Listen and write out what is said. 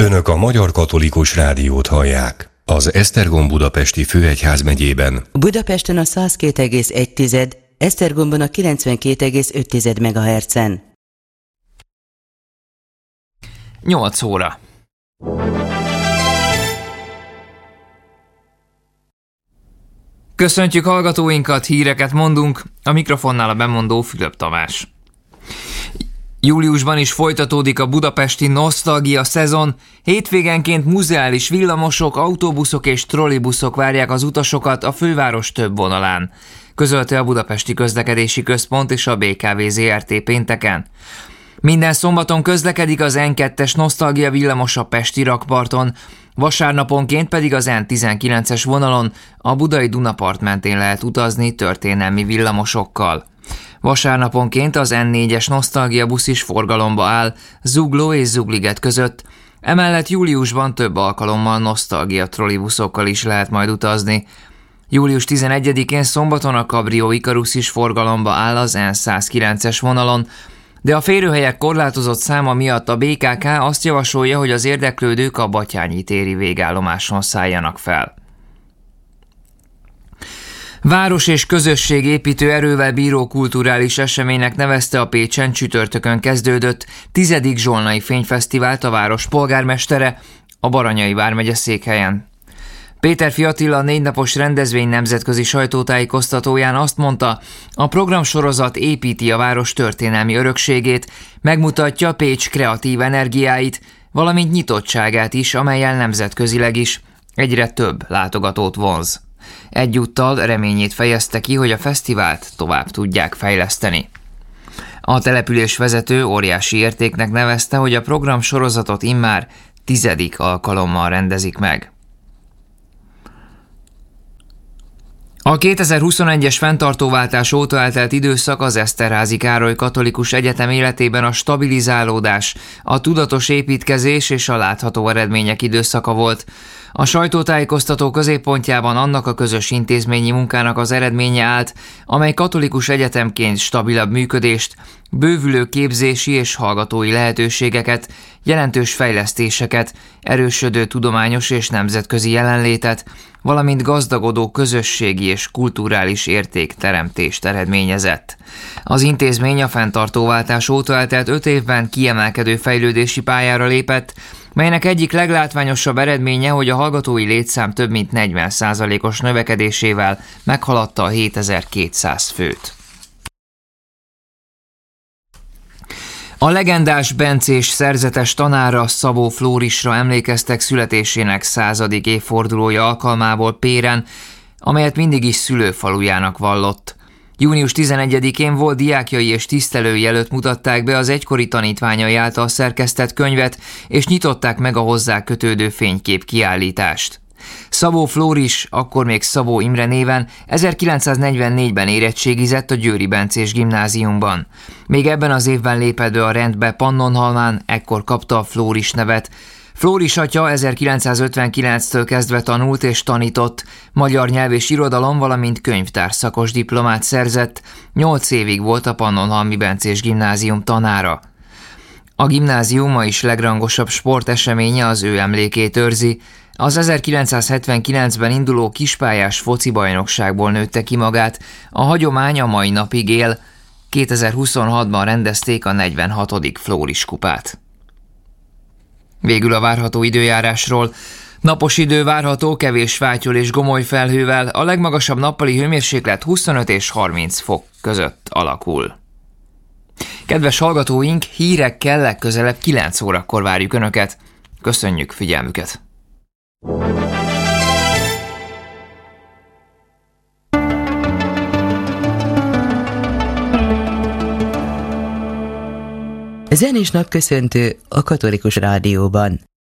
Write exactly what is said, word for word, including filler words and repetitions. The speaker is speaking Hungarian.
Önök a Magyar Katolikus Rádiót hallják. Az Esztergom Budapesti Főegyházmegyében. Budapesten a száz két egész egy, Esztergomban a kilencvenkét egész öt megahertzen. nyolc óra. Köszöntjük hallgatóinkat, híreket mondunk, a mikrofonnál a bemondó Fülöp Tamás. Júliusban is folytatódik a budapesti nosztalgia szezon. Hétvégenként muzeális villamosok, autóbuszok és trollibuszok várják az utasokat a főváros több vonalán, közölte a Budapesti Közlekedési Központ és a bé ká vé zé er té pénteken. Minden szombaton közlekedik az en kettes nosztalgia villamos a pesti rakparton, vasárnaponként pedig az en tizenkilences vonalon a budai Dunapart mentén lehet utazni történelmi villamosokkal. Vasárnaponként az en négyes nosztalgia busz is forgalomba áll Zugló és Zugliget között, emellett júliusban több alkalommal nosztalgia trollibuszokkal is lehet majd utazni. július tizenegyedikén szombaton a Cabrio Icarus is forgalomba áll az en százkilences vonalon, de a férőhelyek korlátozott száma miatt a bé ká ká azt javasolja, hogy az érdeklődők a Batthyány téri végállomáson szálljanak fel. Város- és közösségépítő erővel bíró kulturális eseménynek nevezte a Pécsen csütörtökön kezdődött tizedik Zsolnai Fényfesztivált a város polgármestere a Baranyai vármegye székhelyen. Péterfi Attila négy napos rendezvény nemzetközi sajtótájékoztatóján azt mondta, a programsorozat építi a város történelmi örökségét, megmutatja Pécs kreatív energiáit, valamint nyitottságát is, amellyel nemzetközileg is egyre több látogatót vonz. Egyúttal reményét fejezte ki, hogy a fesztivált tovább tudják fejleszteni. A település vezető óriási értéknek nevezte, hogy a programsorozatot immár tizedik alkalommal rendezik meg. A kétezer-huszonegyes fenntartóváltás óta eltelt időszak az Eszterházy Károly Katolikus Egyetem életében a stabilizálódás, a tudatos építkezés és a látható eredmények időszaka volt. A sajtótájékoztató középpontjában annak a közös intézményi munkának az eredménye állt, amely katolikus egyetemként stabilabb működést, bővülő képzési és hallgatói lehetőségeket, jelentős fejlesztéseket, erősödő tudományos és nemzetközi jelenlétet, valamint gazdagodó közösségi és kulturális értékteremtést eredményezett. Az intézmény a fenntartóváltás óta eltelt öt évben kiemelkedő fejlődési pályára lépett, melynek egyik leglátványosabb eredménye, hogy a hallgatói létszám több mint negyven százalékos növekedésével meghaladta a hétezer-kétszáz főt. A legendás bencés szerzetes tanára, Szabó Flórisra emlékeztek születésének századik évfordulója alkalmából Péren, amelyet mindig is szülőfalujának vallott. június tizenegyedikén volt diákjai és tisztelői előtt mutatták be az egykori tanítványai által szerkesztett könyvet, és nyitották meg a hozzá kötődő fénykép kiállítást. Szabó Flóris, akkor még Szabó Imre néven ezerkilencszáznegyvennégyben érettségizett a Győri Bencés Gimnáziumban. Még ebben az évben lépett be a rendbe Pannonhalmán, ekkor kapta a Flóris nevet. Flóris atya ezerkilencszázötvenkilenctől kezdve tanult és tanított, magyar nyelv és irodalom, valamint könyvtár szakos diplomát szerzett, nyolc évig volt a Pannonhalmi Bencés Gimnázium tanára. A gimnázium ma is legrangosabb sporteseménye az ő emlékét őrzi. Az ezerkilencszázhetvenkilencben induló kispályás foci bajnokságból nőtte ki magát, a hagyomány a mai napig él, kétezer-huszonhatban rendezték a negyvenhatodik Flóris kupát. Végül a várható időjárásról. Napos idő várható, kevés fátyol és gomoly felhővel, a legmagasabb nappali hőmérséklet huszonöt és harminc fok között alakul. Kedves hallgatóink, hírekkel legközelebb kilenc órakor várjuk Önöket. Köszönjük figyelmüket! Zenés napköszöntő a Katolikus Rádióban.